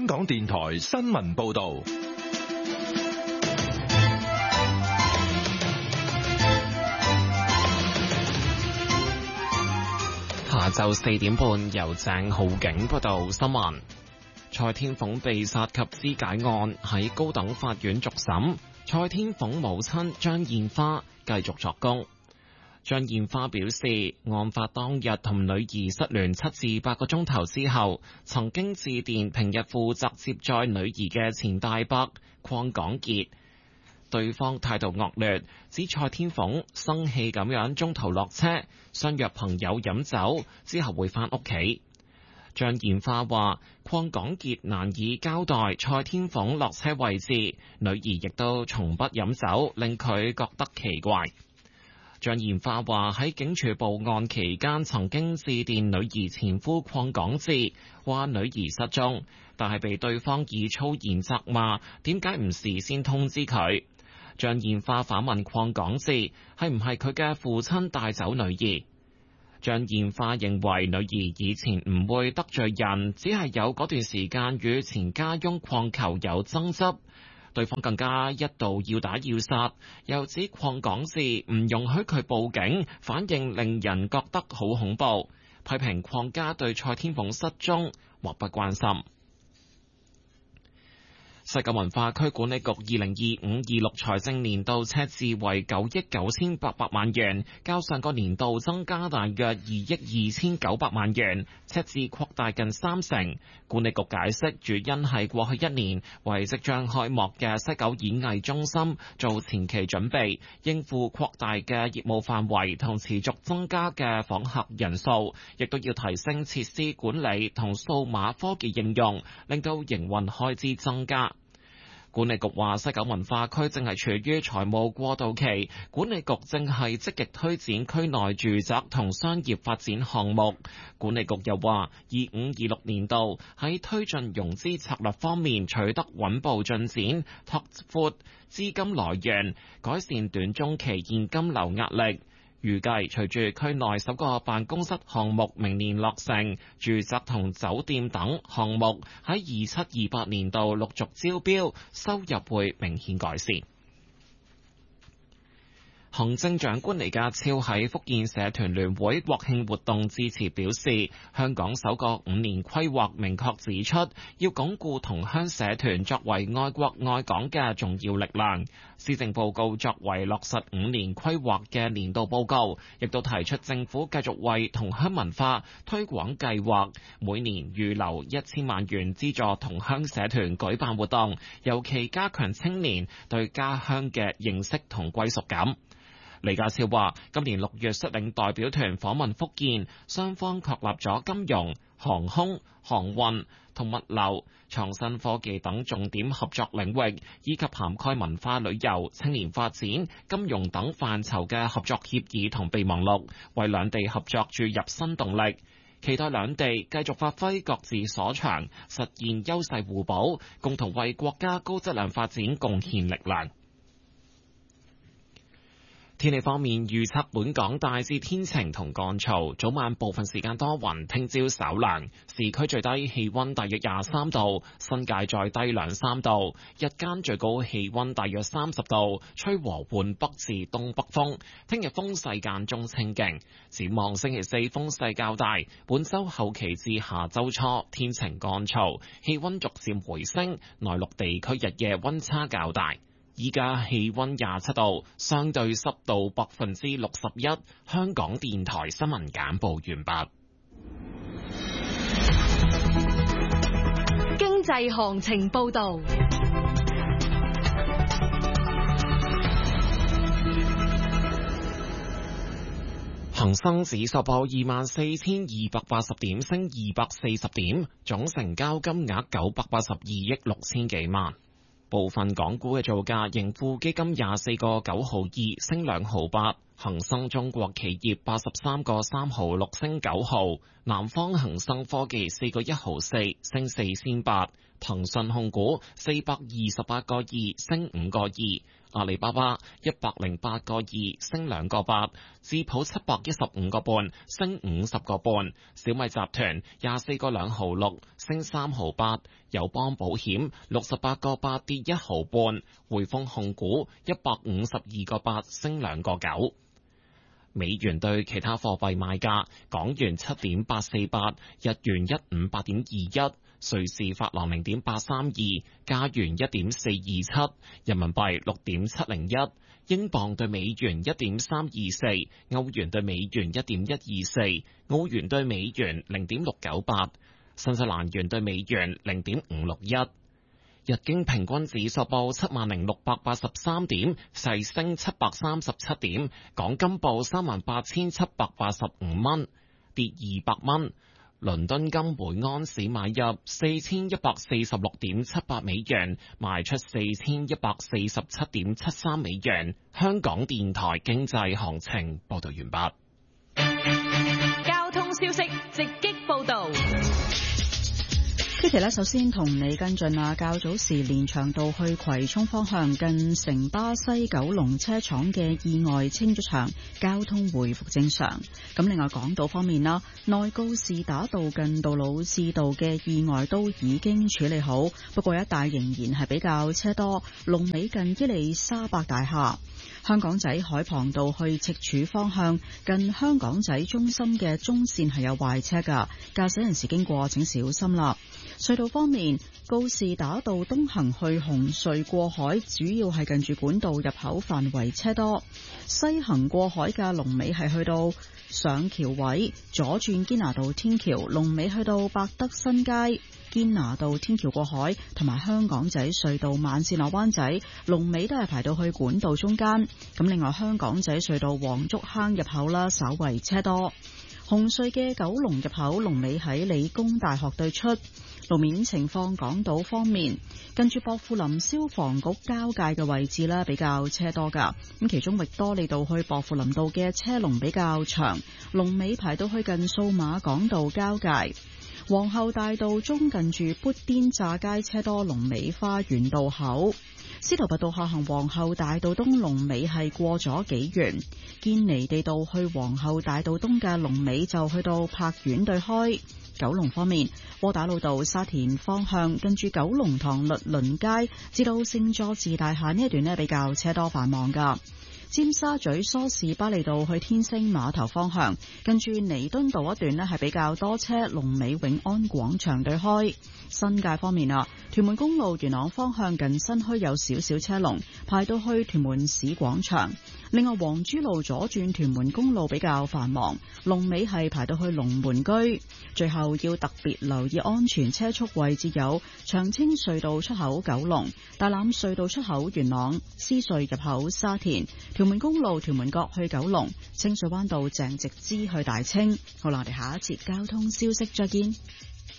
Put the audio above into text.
香港電台新聞報道。 下晝4點半，由鄭浩景報道新聞。蔡天鳳被殺及肢解案喺高等法院續審，蔡天鳳母親張燕花繼續作供。張燕花表示，案發當日同女兒失聯7至8個鐘頭之後，曾經致電平日負責接載女兒嘅前大伯鄺港傑，對方態度惡劣，指蔡天鳳生氣咁樣中途落車，相約朋友飲酒之後會返屋企。張燕花話，鄺港傑難以交代蔡天鳳落車位置，女兒亦都從不飲酒，令佢覺得奇怪。張燕花話喺警署報案期間，曾經致電女兒前夫鄺港智，話女兒失蹤，但係被對方以粗言責罵，點解唔事先通知佢？張燕花反問鄺港智係唔係佢嘅父親帶走女兒？張燕花認為女兒以前唔會得罪人，只係有嗰段時間與前家翁鄺球有爭執，對方更加一度要打要殺，又指鄺港智唔容許佢報警，反應令人覺得好恐怖，批評鄺家對蔡天鳳失蹤漠不關心。西九文化區管理局2025-26財政年度赤字為9億9800萬元，較上個年度增加大約2億2900萬元，赤字擴大近30%。管理局解釋，主因係過去一年為即將開幕嘅西九演藝中心做前期準備，應付擴大嘅業務範圍同持續增加嘅訪客人數，亦都要提升設施管理同數碼科技應用，令到營運開支增加。管理局話，西九文化區正係處於財務過渡期，管理局正係積極推展區內住宅同商業發展項目。管理局又話，25-26年度喺推進融資策略方面取得穩步進展，拓闊資金來源，改善短中期現金流壓力。預計隨住區內首個辦公室項目明年落成，住宅同酒店等項目喺27-28年度陸續招標，收入會明顯改善。行政長官李家超喺福建社團聯會國慶活動致辭表示，香港首個5年規劃明確指出，要鞏固同鄉社團作為愛國愛港嘅重要力量。施政報告作為落實5年規劃嘅年度報告，亦都提出政府繼續為同鄉文化推廣計劃，每年預留1000萬元資助同鄉社團舉辦活動，尤其加強青年對家鄉嘅認識同歸屬感。李家超話，今年6月率領代表團訪問福建，雙方確立咗金融、航空、航運同物流、創新科技等重點合作領域，以及涵蓋文化旅遊、青年發展、金融等範疇嘅合作協議同備忘錄，為兩地合作注入新動力。期待兩地繼續發揮各自所長，實現優勢互補，共同為國家高質量發展貢獻力量。天氣方面，預測本港大致天晴同乾燥，早晚部分時間多雲，聽朝稍涼，市區最低氣溫大約23度，新界再低2-3度，日間最高氣溫大約30度，吹和緩北至東北風，聽日風勢間中清勁，展望星期四風勢較大，本週後期至下週初天晴乾燥，氣溫逐漸回升，內陸地區日夜溫差較大。依家氣溫27度，相對濕度61%。香港電台新聞簡報完畢。 經濟行情報道。 恒生指數報24,280點，升240點，總成交金額982億6千幾萬。部分港股嘅造價，盈富基金24個9毫2升2毫8，恒生中國企業83個3毫6升9毫，南方恒生科技4個1毫4升4仙8，騰訊控股428個2升5個2， 阿里巴巴108個2升2個8，智普715個半升50個半，小米集團24個2毫6升3毫8，友邦保險68個8跌1毫半，匯豐控股152個8升2個9。美元對其他貨幣賣價：港元7.848，日元158.21，瑞士法郎0.832，加元1.427，人民幣6.701，英鎊對美元1.324，歐元對美元1.124，澳元對美元0.698，新西蘭元對美元0.561。日經平均指數報70,683點，細升737點。港金報38,785蚊，跌200蚊。倫敦金每盎司買入4146.78美元，賣出4147.73美元。香港電台經濟行情報道完畢。 交通消息直擊報道。 Kitty 首先同你跟進啊，較早時連翔道去葵涌方向近城巴西九龍車廠嘅意外清咗場，交通回復正常。咁另外港島方面啦，內告士打道近杜老誌道嘅意外都已經處理好，不過一帶仍然係比較車多，龍尾近伊利沙伯大廈。香港仔海傍道去赤柱方向近香港仔中心嘅中線係有壞車㗎，駕駛人士經過請小心啦。隧道方面，告士打道東行去紅隧過海，主要係近住管道入口範圍車多；西行過海嘅龍尾係去到上橋位，左轉堅拿道天橋，龍尾去到百德新街。堅拿道天橋過海同埋香港仔隧道慢線落灣仔，龍尾都係排到去管道中間。咁另外香港仔隧道黃竹坑入口啦，稍為車多。紅隧嘅九龍入口龍尾喺理工大學對出。路面情況，港島方面，近住薄扶林消防局交界嘅位置呢，比較車多噶。咁其中域多利道去薄扶林道嘅車龍比較長，龍尾排到去近數碼港道交界。皇后大道中近住砵甸乍街車多，龍尾花園道口。司徒拔道下行皇后大道東龍尾係過咗紀元。堅尼地道去皇后大道東嘅龍尾就去到柏苑對開。九龍方面，窩打老道沙田方向近住九龍塘律倫街至到聖佐治大廈呢一段呢，比較車多繁忙噶。尖沙咀梳士巴利道去天星碼頭方向近住彌敦道一段呢，係比較多車，龍尾永安廣場對開。新界方面啊，屯門公路元朗方向近新墟有少少車龍，排到去屯門市廣場。另外黃珠路左轉屯門公路比較繁忙，龍尾係排到去龍門居。最後要特別留意安全車速位置有長青隧道出口九龍、大欖隧道出口元朗、獅隧入口沙田、屯門公路屯門角去九龍、清水灣道鄭直支去大清。好啦，我哋下一節交通消息再見。